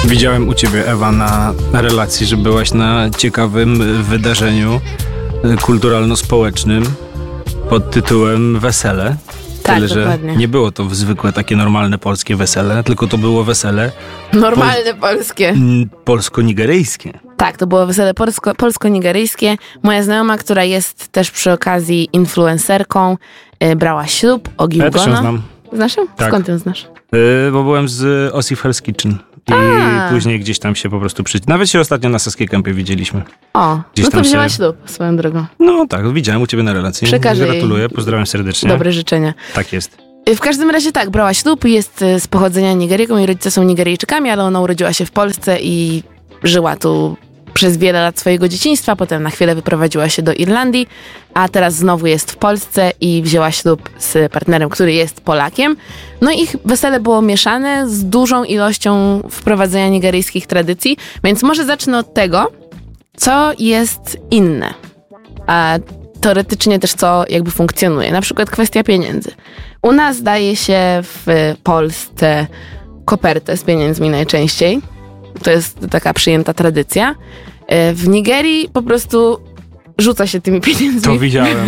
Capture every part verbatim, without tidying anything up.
Widziałem u ciebie, Ewa, na, na relacji, że byłaś na ciekawym wydarzeniu kulturalno-społecznym pod tytułem Wesele. Tak, Tyle, że dokładnie. nie było to zwykłe takie normalne polskie wesele, tylko to było wesele Normalne pol- polskie. m, polsko-nigeryjskie. Tak, to było wesele polsko- polsko-nigeryjskie. Moja znajoma, która jest też przy okazji influencerką, yy, brała ślub Ogi Ja też ją Ugona. znam, Znasz ją? Tak. Skąd ją znasz? yy, bo byłem z Osif Hell's Kitchen. I A. później gdzieś tam się po prostu przy... Nawet się ostatnio na Saskiej Kępie widzieliśmy. O, Gdzieś no to tam wzięła się- ślub swoją drogą. No tak, widziałem u ciebie na relacji. Przekażę jej Gratuluję, pozdrawiam serdecznie. Dobre życzenia. Tak jest. W każdym razie tak, brała ślub, jest z pochodzenia Nigeryjką, jej rodzice są Nigeryjczykami, ale ona urodziła się w Polsce i żyła tu przez wiele lat swojego dzieciństwa, potem na chwilę wyprowadziła się do Irlandii, a teraz znowu jest w Polsce i wzięła ślub z partnerem, który jest Polakiem. No i ich wesele było mieszane z dużą ilością wprowadzenia nigeryjskich tradycji, więc może zacznę od tego, co jest inne, a teoretycznie też co jakby funkcjonuje. Na przykład kwestia pieniędzy. U nas daje się w Polsce kopertę z pieniędzmi najczęściej. To jest taka przyjęta tradycja. W Nigerii po prostu rzuca się tymi pieniędzmi. To widziałem.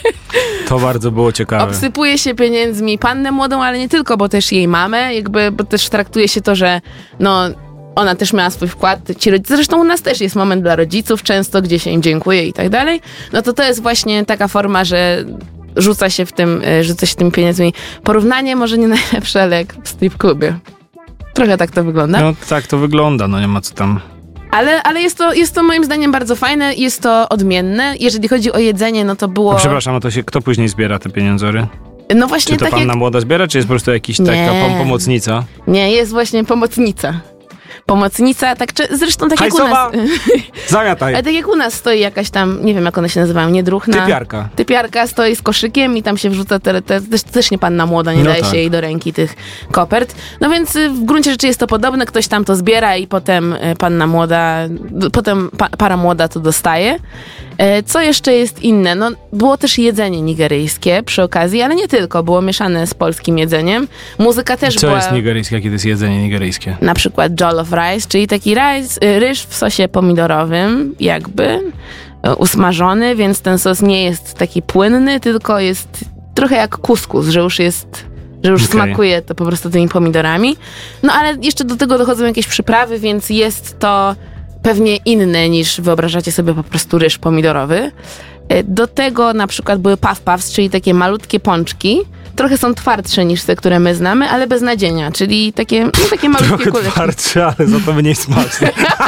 To bardzo było ciekawe. Obsypuje się pieniędzmi pannę młodą, ale nie tylko, bo też jej mamę, jakby, bo też traktuje się to, że no, ona też miała swój wkład, ci rodzice, zresztą u nas też jest moment dla rodziców często, gdzie się im dziękuję i tak dalej. No to to jest właśnie taka forma, że rzuca się w tym, rzuca się tymi pieniędzmi. Porównanie może nie najlepsze, ale jak w strip klubie. Trochę tak to wygląda. No tak to wygląda, no nie ma co tam. Ale, ale jest, to, jest to moim zdaniem bardzo fajne, jest to odmienne. Jeżeli chodzi o jedzenie, no to było... A przepraszam, a to się kto później zbiera te pieniądzory? No właśnie Czy to tak panna jak... młoda zbiera, czy jest po prostu jakiś taka Nie. pom- pomocnica? Nie, jest właśnie pomocnica. Pomocnica, tak, czy, zresztą tak jak u Hajsowa! nas... Zamiataj! Ale tak jak u nas stoi jakaś tam, nie wiem jak one się nazywają, niedruchna. Typiarka. Typiarka stoi z koszykiem i tam się wrzuca, te, te, też, też nie panna młoda, nie No daje tak. się jej do ręki tych kopert. No więc y, w gruncie rzeczy jest to podobne, ktoś tam to zbiera i potem y, panna młoda, d- potem pa, para młoda to dostaje. E, Co jeszcze jest inne? No, było też jedzenie nigeryjskie przy okazji, ale nie tylko, było mieszane z polskim jedzeniem. Muzyka też Co była... jest nigeryjskie, jakie to jest jedzenie nigeryjskie? Na przykład jollof rice, czyli taki rice, y, ryż w sosie pomidorowym, jakby y, usmażony, więc ten sos nie jest taki płynny, tylko jest trochę jak kuskus, że już jest, że już Okej. smakuje to po prostu tymi pomidorami. No ale jeszcze do tego dochodzą jakieś przyprawy, więc jest to pewnie inne niż wyobrażacie sobie po prostu ryż pomidorowy. Y, Do tego na przykład były puff puffs, czyli takie malutkie pączki. Trochę są twardsze niż te, które my znamy, ale bez nadzienia, czyli takie, no, takie malutkie Trochę kuleczki. twardsze, ale za to mniej smaczne.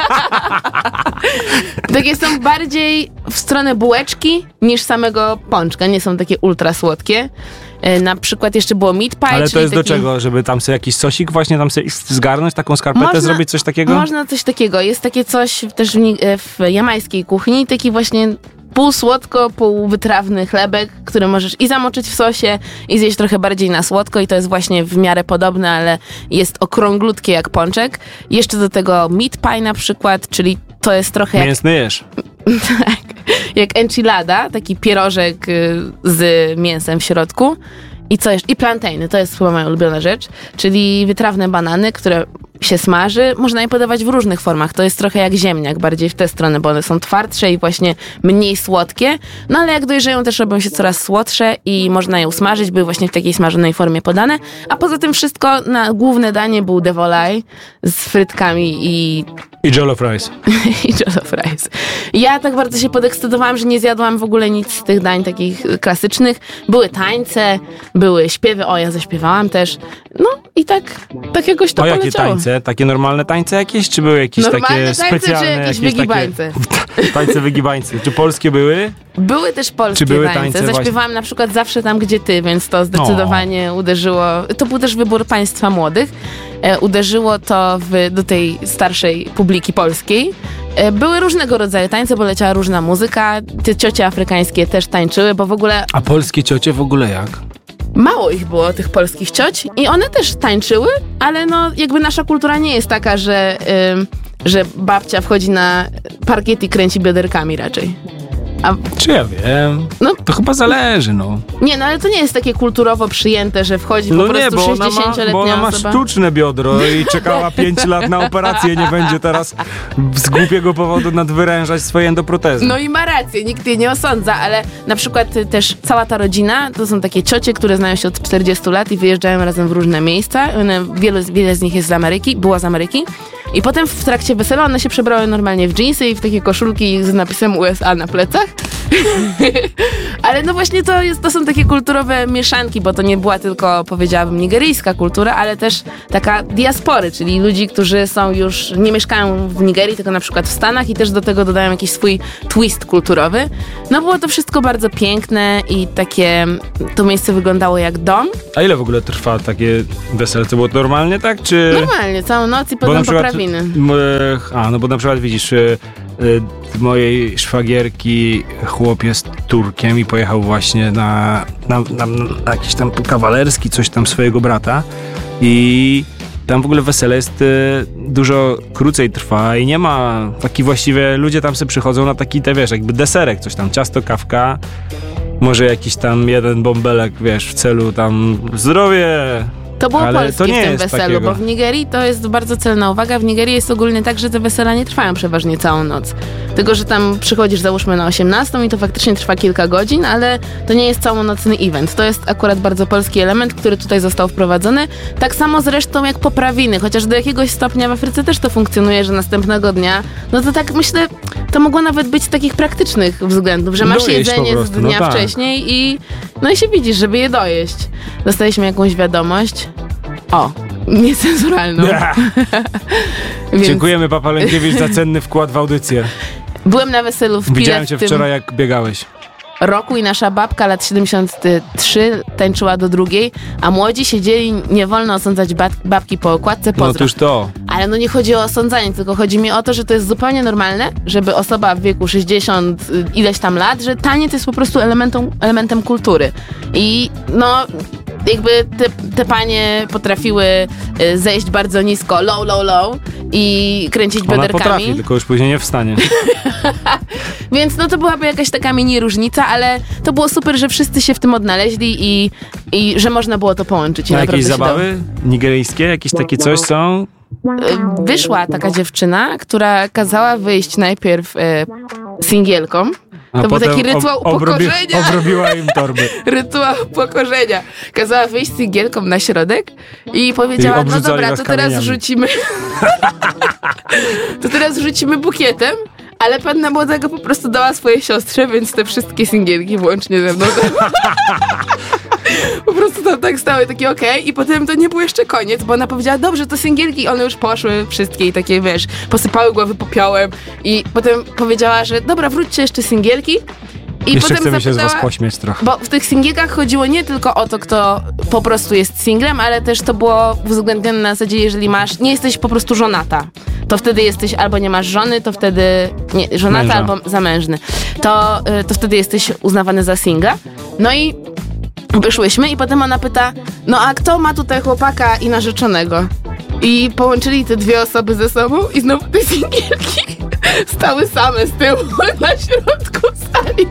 Takie są bardziej w stronę bułeczki niż samego pączka. Nie są takie ultra słodkie. E, Na przykład jeszcze było meat pie, Ale to czyli jest do taki... czego? Żeby tam sobie jakiś sosik właśnie tam sobie zgarnąć, taką skarpetę, Można- zrobić coś takiego? Można coś takiego. Jest takie coś też w, ni- e, w jamańskiej kuchni, taki właśnie pół słodko, pół wytrawny chlebek, który możesz i zamoczyć w sosie i zjeść trochę bardziej na słodko i to jest właśnie w miarę podobne, ale jest okrąglutkie jak pączek. Jeszcze do tego meat pie na przykład, czyli to jest trochę jak Mięsny jesz. tak, jak enchilada, taki pierożek y, z mięsem w środku. I co jeszcze? I plantainy, to jest chyba moja ulubiona rzecz, czyli wytrawne banany, które się smaży. Można je podawać w różnych formach. To jest trochę jak ziemniak, bardziej w tę stronę, bo one są twardsze i właśnie mniej słodkie. No ale jak dojrzeją, też robią się coraz słodsze i można je usmażyć. Były właśnie w takiej smażonej formie podane. A poza tym wszystko na główne danie był devolaj z frytkami i I jollof rice. i jollof rice. Ja tak bardzo się podekscytowałam, że nie zjadłam w ogóle nic z tych dań takich klasycznych. Były tańce, były śpiewy, o ja zaśpiewałam też. No i tak, tak jakoś to O jakie poleciało. tańce? Takie normalne tańce jakieś? Czy były jakieś Normalne takie tańce, specjalne? czy jakieś takie- wygibańce? Tańce wygibańce. Czy polskie były? Były też polskie Czy były tańce. tańce Zaśpiewałam właśnie? na przykład Zawsze tam, gdzie ty, więc to zdecydowanie uderzyło. To był też wybór państwa młodych. E, uderzyło to w, do tej starszej publiki polskiej. E, były różnego rodzaju tańce, bo leciała różna muzyka. Te ciocie afrykańskie też tańczyły, bo w ogóle A polskie ciocie w ogóle jak? mało ich było, tych polskich cioć, i one też tańczyły, ale no jakby nasza kultura nie jest taka, że, ym, że babcia wchodzi na parkiet i kręci bioderkami raczej. A, Czy ja wiem? No. To chyba zależy, no. nie, no ale to nie jest takie kulturowo przyjęte, że wchodzi No po nie, prostu bo ona ma, sześćdziesięcioletnia bo ona ma osoba. sztuczne biodro i czekała pięć lat na operację, nie będzie teraz z głupiego powodu nadwyrężać swojej endoprotezy. No i ma rację, nikt jej nie osądza, ale na przykład y, też cała ta rodzina, to są takie ciocie, które znają się od czterdziestu lat i wyjeżdżają razem w różne miejsca. One, wielu, wiele z nich jest z Ameryki, była z Ameryki. I potem w trakcie wesela one się przebrały normalnie w dżinsy i w takie koszulki z napisem U S A na plecach. Ale no właśnie to, jest, to są takie kulturowe mieszanki, bo to nie była tylko, powiedziałabym, nigeryjska kultura, ale też taka diaspory, czyli ludzi, którzy są już, nie mieszkają w Nigerii, tylko na przykład w Stanach i też do tego dodają jakiś swój twist kulturowy. No było to wszystko bardzo piękne i takie, to miejsce wyglądało jak dom. A ile w ogóle trwa takie wesele? To było normalnie tak, czy... Normalnie, całą noc i Bo na potem przykład, poprawiny. m, A, no bo na przykład widzisz, y, y, mojej szwagierki chłop jest Turkiem i pojechał właśnie na, na, na, na jakiś tam kawalerski, coś tam swojego brata i tam w ogóle wesele jest y, dużo krócej trwa i nie ma taki właściwie, ludzie tam sobie przychodzą na taki, te wiesz, jakby deserek, coś tam, ciasto, kawka, może jakiś tam jeden bąbelek, wiesz, w celu tam zdrowie. To było Ale polskie to nie w tym jest weselu, takiego. bo w Nigerii to jest bardzo celna uwaga. W Nigerii jest ogólnie tak, że te wesela nie trwają przeważnie całą noc. Tylko, że tam przychodzisz załóżmy na osiemnastą i to faktycznie trwa kilka godzin, ale to nie jest całonocny event. To jest akurat bardzo polski element, który tutaj został wprowadzony. Tak samo zresztą jak poprawiny, chociaż do jakiegoś stopnia w Afryce też to funkcjonuje, że następnego dnia, no to tak myślę, to mogło nawet być z takich praktycznych względów, że masz Dojeść po jedzenie z prostu, no dnia tak. wcześniej i no i się widzisz, żeby je dojeść. Dostaliśmy jakąś wiadomość. O, niecenzuralną. Więc Dziękujemy, Papa Lękiewicz, za cenny wkład w audycję. byłem na weselu w Widziałem Pile cię w tym wczoraj, jak biegałeś. roku i nasza babka lat siedemdziesiąt trzy tańczyła do drugiej, a młodzi siedzieli, nie wolno osądzać bab- babki po okładce, No pozdro. to już to. Ale no nie chodzi o osądzanie, tylko chodzi mi o to, że to jest zupełnie normalne, żeby osoba w wieku sześćdziesiąt y, ileś tam lat, że taniec jest po prostu elementem, elementem kultury. I no jakby te, te panie potrafiły y, zejść bardzo nisko, low, low, low i kręcić Ona bioderkami. potrafi, tylko już później nie wstanie. Więc no to byłaby jakaś taka mini różnica, ale to było super, że wszyscy się w tym odnaleźli i, i że można było to połączyć. I Na naprawdę jakieś się dało. zabawy nigeryjskie, jakieś takie coś są? Y, Wyszła taka dziewczyna, która kazała wyjść najpierw y, singielkom. A To był potem taki rytuał ob- obrobi- upokorzenia. Obrobiła im torby. Rytuał pokorzenia. Kazała wyjść singielkom na środek i powiedziała, I no obrzucali dobra, nas to teraz kamieniami. rzucimy to teraz rzucimy bukietem, ale panna młoda go po prostu dała swojej siostrze, więc te wszystkie singielki włącznie ze mną po prostu tam tak stały, takie okej, i potem to nie był jeszcze koniec, bo ona powiedziała, dobrze, to singielki, one już poszły wszystkie i takie, wiesz, posypały głowy popiołem i potem powiedziała, że dobra, wróćcie jeszcze singielki. I Jeszcze potem chcemy się z was zapytała, pośmiać trochę. bo w tych singielkach chodziło nie tylko o to, kto po prostu jest singlem, ale też to było uwzględnione na zasadzie, jeżeli masz, nie jesteś po prostu żonata, to wtedy jesteś albo nie masz żony, to wtedy nie, żonata Męża. albo zamężny. To, y, to wtedy jesteś uznawany za singla. No i wyszłyśmy i potem ona pyta, no a kto ma tutaj chłopaka i narzeczonego? I połączyli te dwie osoby ze sobą i znowu te singielki stały same z tyłu na środku sali.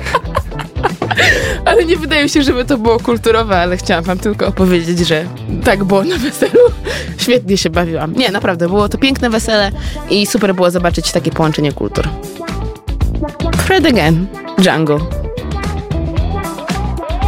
Ale nie wydaje mi się, żeby to było kulturowe, ale chciałam wam tylko opowiedzieć, że tak było na weselu. Świetnie się bawiłam. Nie, naprawdę, było to piękne wesele i super było zobaczyć takie połączenie kultur. Fred again, Django.